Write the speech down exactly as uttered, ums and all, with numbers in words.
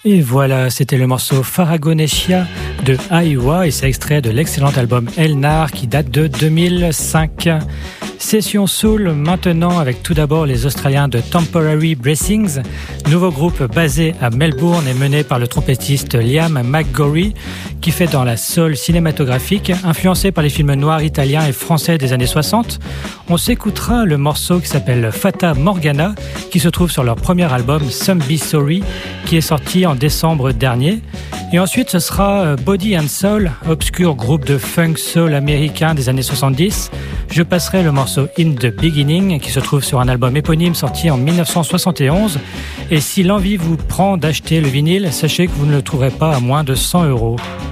Et voilà, c'était le morceau Faragonesia de Aiwa et c'est extrait de l'excellent album Elnar qui date de deux mille cinq. Session Soul maintenant avec tout d'abord les Australiens de Temporary Blessings, nouveau groupe basé à Melbourne et mené par le trompettiste Liam McGorry qui fait dans la soul cinématographique, influencé par les films noirs italiens et français des années soixante. On s'écoutera le morceau qui s'appelle Fata Morgana qui se trouve sur leur premier album Some Be Sorry qui est sorti en décembre dernier. Et ensuite ce sera Body and Soul, obscur groupe de funk soul américain des années soixante-dix. Je passerai le morceau In the Beginning qui se trouve sur un album éponyme sorti en dix-neuf cent soixante et onze. Et si l'envie vous prend d'acheter le vinyle, sachez que vous ne le trouverez pas à moins de cent euros.